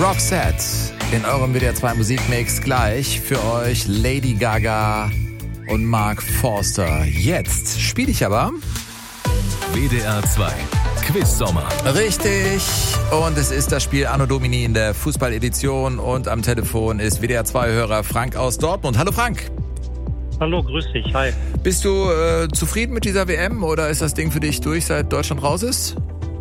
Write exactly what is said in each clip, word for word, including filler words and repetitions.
Roxette in eurem W D R zwei Musikmix. Gleich für euch Lady Gaga und Mark Forster. Jetzt spiele ich aber W D R zwei Quiz Sommer. Richtig. Und es ist das Spiel Anno Domini in der Fußballedition. Und am Telefon ist W D R zwei-Hörer Frank aus Dortmund. Hallo Frank. Hallo, grüß dich. Hi. Bist du äh, zufrieden mit dieser W M oder ist das Ding für dich durch, seit Deutschland raus ist?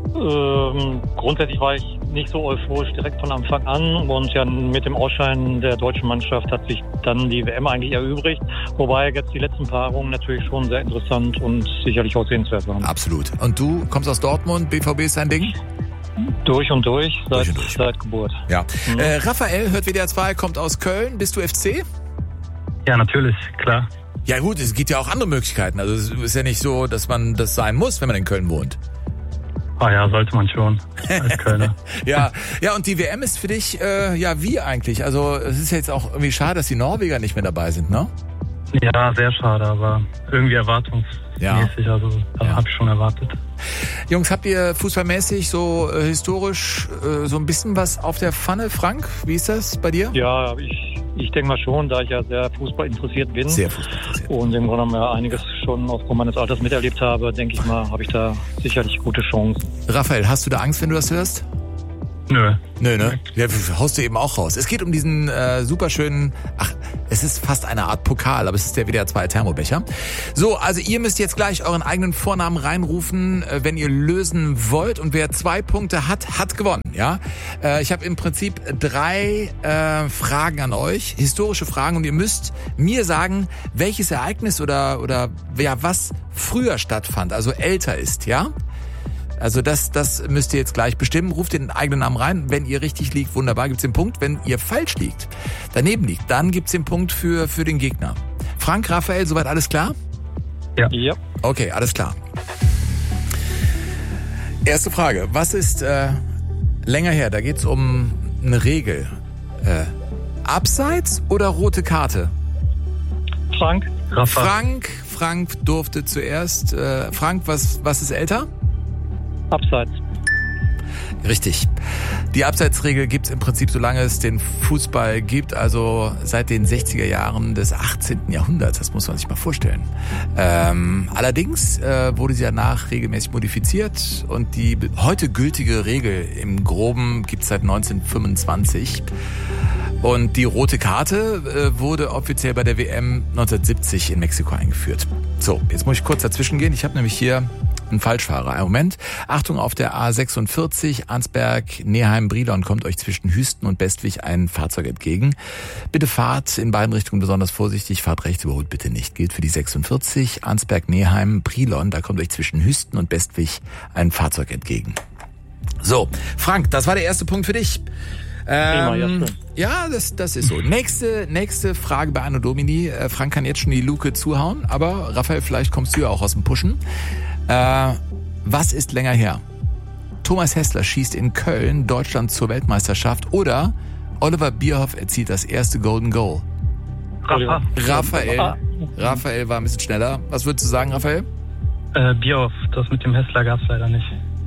Ähm, grundsätzlich war ich nicht so euphorisch direkt von Anfang an. Und ja, mit dem Ausscheiden der deutschen Mannschaft hat sich dann die W M eigentlich erübrigt. Wobei jetzt die letzten Paarungen natürlich schon sehr interessant und sicherlich auch sehenswert waren. Absolut. Und du kommst aus Dortmund, B V B ist dein Ding? Durch und durch, seit, durch, und durch. seit Geburt. Ja. Mhm. Äh, Raphael hört W D R zwei, kommt aus Köln. Bist du F C? Ja, natürlich, klar. Ja gut, es gibt ja auch andere Möglichkeiten. Also es ist ja nicht so, dass man das sein muss, wenn man in Köln wohnt. Ah ja, sollte man schon, als Kölner. ja, ja, und die W M ist für dich, äh, ja, wie eigentlich? Also es ist ja jetzt auch irgendwie schade, dass die Norweger nicht mehr dabei sind, ne? Ja, sehr schade, aber irgendwie erwartungsmäßig, ja. also das ja. habe ich schon erwartet. Jungs, habt ihr fußballmäßig so äh, historisch äh, so ein bisschen was auf der Pfanne? Frank, wie ist das bei dir? Ja, ich, ich denke mal schon, da ich ja sehr Fußball interessiert bin. Sehr Fußball interessiert. Und im Grunde genommen ja einiges schon aufgrund meines Alters miterlebt habe, denke ich mal, habe ich da sicherlich gute Chancen. Raphael, hast du da Angst, wenn du das hörst? Nö. Nö, ne? Ja, haust du eben auch raus. Es geht um diesen äh, superschönen, ach, es ist fast eine Art Pokal, aber es ist der W D R zwei Thermobecher. So, also ihr müsst jetzt gleich euren eigenen Vornamen reinrufen, äh, wenn ihr lösen wollt. Und wer zwei Punkte hat, hat gewonnen, ja? Äh, ich habe im Prinzip drei äh, Fragen an euch, historische Fragen. Und ihr müsst mir sagen, welches Ereignis oder, oder ja, was früher stattfand, also älter ist, ja? Also das, das müsst ihr jetzt gleich bestimmen. Ruft den eigenen Namen rein. Wenn ihr richtig liegt, wunderbar, gibt's den Punkt. Wenn ihr falsch liegt, daneben liegt, dann gibt's den Punkt für, für den Gegner. Frank, Raphael, soweit alles klar? Ja. Ja. Okay, alles klar. Erste Frage. Was ist äh, länger her? Da geht's um eine Regel. Äh, Abseits oder rote Karte? Frank? Rafa. Frank, Frank durfte zuerst. Äh, Frank, was, was ist älter? Abseits. Richtig. Die Abseitsregel gibt's im Prinzip, solange es den Fußball gibt, also seit den sechziger Jahren des achtzehnten Jahrhunderts. Das muss man sich mal vorstellen. Ähm, allerdings äh, wurde sie danach regelmäßig modifiziert und die heute gültige Regel im Groben gibt's seit neunzehnhundertfünfundzwanzig. Und die rote Karte äh, wurde offiziell bei der W M neunzehnhundertsiebzig in Mexiko eingeführt. So, jetzt muss ich kurz dazwischen gehen. Ich habe nämlich hier einen Falschfahrer. Einen Moment. Achtung, auf der A sechsundvierzig, Arnsberg, Neheim, Brilon kommt euch zwischen Hüsten und Bestwig ein Fahrzeug entgegen. Bitte fahrt in beiden Richtungen besonders vorsichtig. Fahrt rechts, überholt bitte nicht. Gilt für die sechsundvierzig, Arnsberg, Neheim, Brilon. Da kommt euch zwischen Hüsten und Bestwig ein Fahrzeug entgegen. So, Frank, das war der erste Punkt für dich. Prima, ja, Ähm, schön. ja, das, das ist so. Nächste, nächste Frage bei Anno Domini. Äh, Frank kann jetzt schon die Luke zuhauen, aber Raphael, vielleicht kommst du ja auch aus dem Pushen. Äh, was ist länger her? Thomas Hessler schießt in Köln Deutschland zur Weltmeisterschaft oder Oliver Bierhoff erzielt das erste Golden Goal? Rafa. Raphael, Raphael war ein bisschen schneller. Was würdest du sagen, Raphael? Äh, Bierhoff, das mit dem Hessler gab's leider nicht.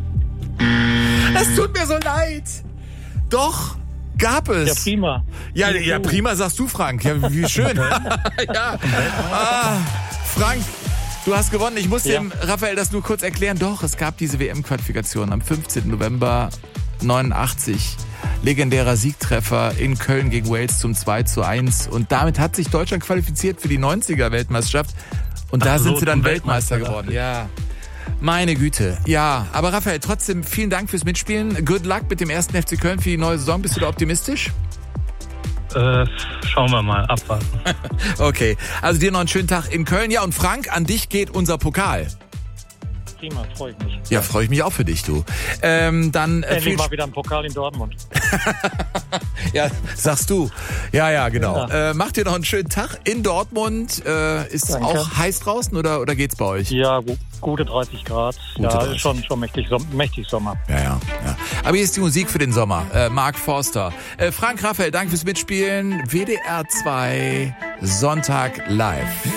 Es tut mir so leid. Doch, gab es. Ja, prima. Ja, ja, prima, sagst du, Frank. Ja, wie schön. ja. Ah, Frank, du hast gewonnen. Ich muss Ja. dem Raphael das nur kurz erklären. Doch, es gab diese W M-Qualifikation am fünfzehnten November neunundachtzig. Legendärer Siegtreffer in Köln gegen Wales zum zwei zu eins. Und damit hat sich Deutschland qualifiziert für die neunziger-Weltmeisterschaft. Und da Ach so, sind sie dann zum Weltmeister Weltmeister geworden. Ja. Meine Güte. Ja, aber Raphael, trotzdem vielen Dank fürs Mitspielen. Good luck mit dem ersten F C Köln für die neue Saison. Bist du da optimistisch? Äh, schauen wir mal, abwarten. Okay, also dir noch einen schönen Tag in Köln. Ja, und Frank, an dich geht unser Pokal. Prima, freue ich mich. Ja, freue ich mich auch für dich, du. Ähm, dann äh, Endlich viel mal wieder ein Pokal in Dortmund. Ja, sagst du. Ja, ja, genau. Ja. Äh, macht dir noch einen schönen Tag in Dortmund. Äh, ist es Danke. auch heiß draußen oder, oder geht's bei euch? Ja, gu gute dreißig Grad. Gute ja, dreißig. schon, schon mächtig, Som mächtig Sommer. Ja, ja, ja. Aber hier ist die Musik für den Sommer. Äh, Mark Forster. Äh, Frank, Raphael, danke fürs Mitspielen. W D R zwei Sonntag live.